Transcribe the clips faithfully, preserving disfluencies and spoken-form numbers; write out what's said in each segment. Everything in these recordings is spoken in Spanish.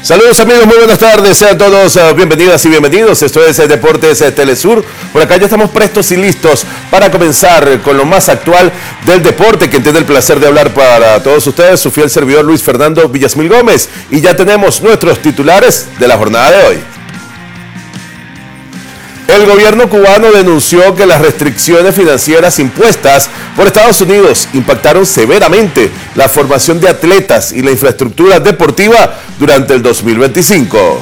Saludos amigos, muy buenas tardes, sean todos uh, bienvenidas y bienvenidos. Esto es Deportes eh, Telesur. Por acá ya estamos prestos y listos para comenzar con lo más actual del deporte, que tiene el placer de hablar para todos ustedes, su fiel servidor Luis Fernando Villasmil Gómez. Y ya tenemos nuestros titulares de la jornada de hoy. El gobierno cubano denunció que las restricciones financieras impuestas por Estados Unidos impactaron severamente la formación de atletas y la infraestructura deportiva durante el dos mil veinticinco.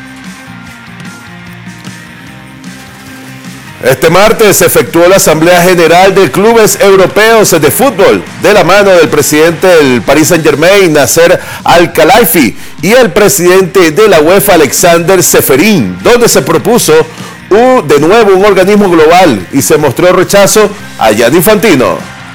Este martes se efectuó la Asamblea General de Clubes Europeos de Fútbol de la mano del presidente del Paris Saint-Germain, Nasser Al-Khelaifi, y el presidente de la UEFA, Alexander Ceferin, donde se propuso Uh, de nuevo un organismo global y se mostró rechazo a Gianni Infantino.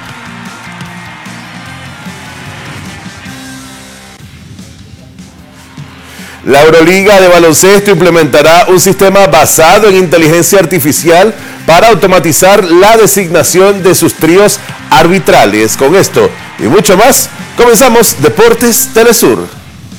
La Euroliga de baloncesto implementará un sistema basado en inteligencia artificial para automatizar la designación de sus tríos arbitrales. Con esto y mucho más, comenzamos Deportes Telesur.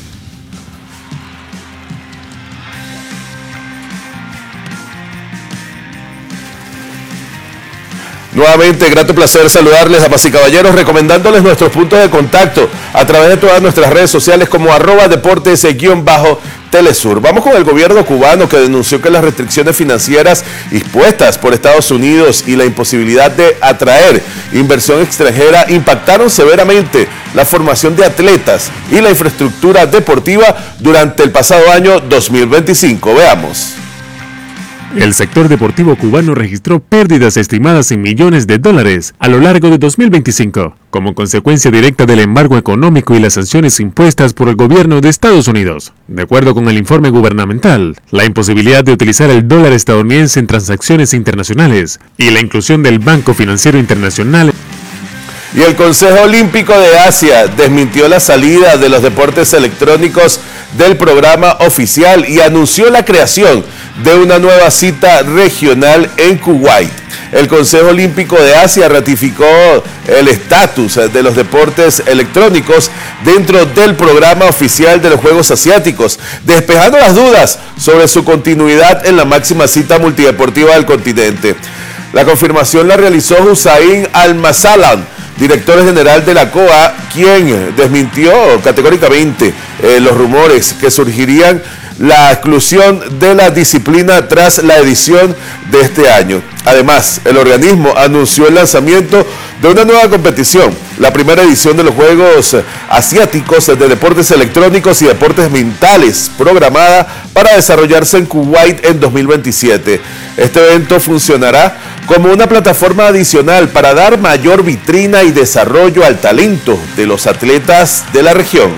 Nuevamente, grato placer saludarles, damas y caballeros, recomendándoles nuestros puntos de contacto a través de todas nuestras redes sociales como arroba deportes guión bajo Telesur. Vamos con el gobierno cubano, que denunció que las restricciones financieras impuestas por Estados Unidos y la imposibilidad de atraer inversión extranjera impactaron severamente la formación de atletas y la infraestructura deportiva durante el pasado año dos mil veinticinco. Veamos. El sector deportivo cubano registró pérdidas estimadas en millones de dólares a lo largo de dos mil veinticinco, como consecuencia directa del embargo económico y las sanciones impuestas por el gobierno de Estados Unidos. De acuerdo con el informe gubernamental, la imposibilidad de utilizar el dólar estadounidense en transacciones internacionales y la inclusión del Banco Financiero Internacional. Y el Consejo Olímpico de Asia desmintió la salida de los deportes electrónicos del programa oficial y anunció la creación de una nueva cita regional en Kuwait. El Consejo Olímpico de Asia ratificó el estatus de los deportes electrónicos dentro del programa oficial de los Juegos Asiáticos, despejando las dudas sobre su continuidad en la máxima cita multideportiva del continente. La confirmación la realizó Hussain Al-Masalan, director general de la C O A, quien desmintió categóricamente eh, los rumores que surgirían la exclusión de la disciplina tras la edición de este año. Además, el organismo anunció el lanzamiento de una nueva competición, la primera edición de los Juegos Asiáticos de Deportes Electrónicos y Deportes Mentales, programada para desarrollarse en Kuwait en dos mil veintisiete. Este evento funcionará como una plataforma adicional para dar mayor vitrina y desarrollo al talento de los atletas de la región.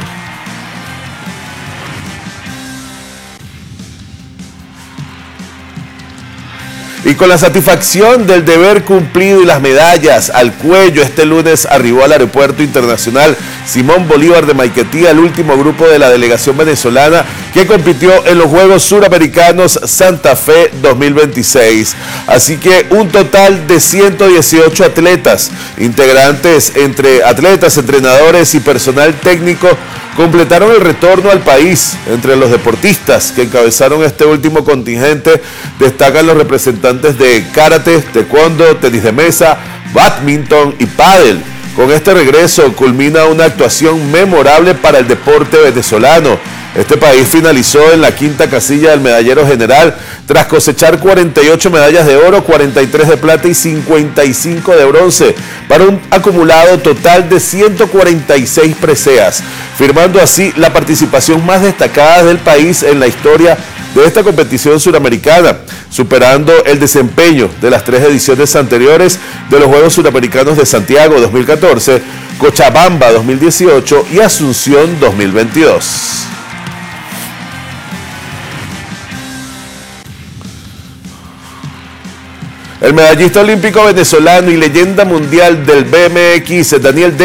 Y con la satisfacción del deber cumplido y las medallas al cuello, este lunes arribó al Aeropuerto Internacional Simón Bolívar de Maiquetía el último grupo de la delegación venezolana que compitió en los Juegos Suramericanos Santa Fe dos mil veintiséis. Así que un total de ciento dieciocho atletas, integrantes entre atletas, entrenadores y personal técnico, completaron el retorno al país. Entre los deportistas que encabezaron este último contingente destacan los representantes de karate, taekwondo, tenis de mesa, bádminton y pádel. Con este regreso culmina una actuación memorable para el deporte venezolano. Este país finalizó en la quinta casilla del medallero general tras cosechar cuarenta y ocho medallas de oro, cuarenta y tres de plata y cincuenta y cinco de bronce, para un acumulado total de ciento cuarenta y seis preseas, firmando así la participación más destacada del país en la historia de esta competición suramericana, superando el desempeño de las tres ediciones anteriores de los Juegos Suramericanos de Santiago dos mil catorce, Cochabamba dos mil dieciocho y Asunción dos mil veintidós. El medallista olímpico venezolano y leyenda mundial del B M X, Daniel D.